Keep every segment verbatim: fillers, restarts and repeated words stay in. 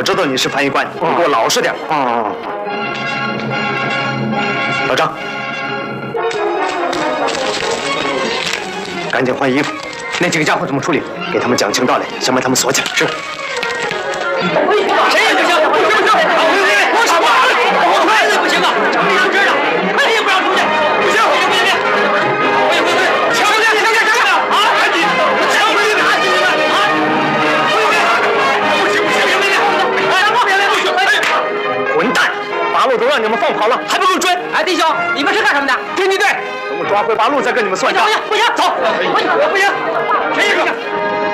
知道你是翻译官，你给我老实点。哦。老张，赶紧换衣服。那几个家伙怎么处理？给他们讲清道理，先把他们锁起来。是。谁也不行，不行不行！我什么？我孩子不行啊！长这样真的，肯定不让出去。不行，不行不行！快快快！抢去抢去抢去！啊！赶紧！抢回去！啊！不行不行！命令！哎，命令！不行！混蛋！八路都让你们放跑了，还不够追？哎，弟兄，你们是干什么的？侦缉队。等我抓回八路再跟你们算账。不行不行，走！不行不行，谁也不行。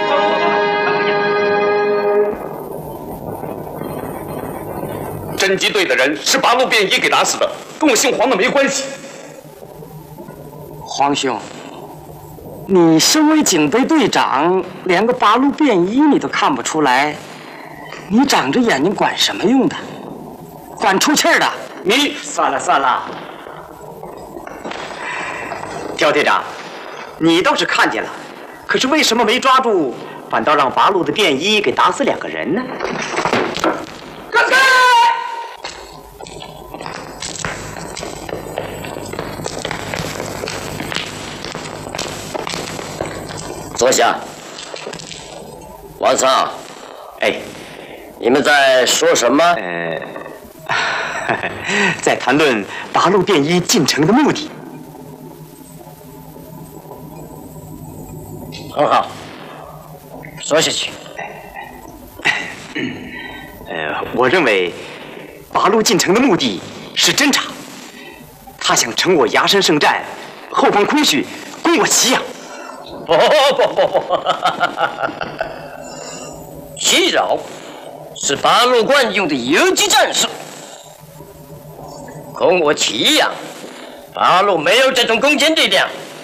侦缉队的人是八路便衣给打死的，跟我姓黄的没关系。 黄兄，你身为警备队长，连个八路便衣你都看不出来，你长着眼睛管什么用的？管出气儿的！ 你算了算了，刁队长，你倒是看见了，可是为什么没抓住，反倒让八路的便衣给打死两个人呢？干开！ 坐下。王桑， 哎， 你们在说什么？ 呃，在谈论八路便衣进城的目的。 很好，说下去。 呃，我认为八路进城的目的是侦察，他想乘我崖山圣战，后方空虚，攻我祁阳。 不不不不，袭扰是八路惯用的游击战术，攻我祁阳，八路没有这种攻坚力量。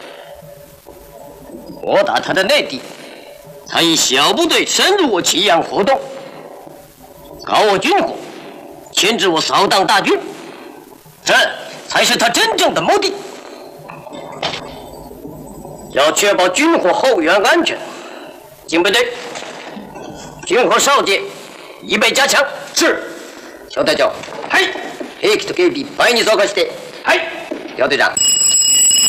我打他的内地，他以小部队深入我祁阳活动，搞我军火，牵制我扫荡大军，这才是他真正的目的。要确保军火后援安全，警备队军火哨戒预备加强。 是。 小隊長。はい。兵器と警備倍に増加して。はい。小隊長。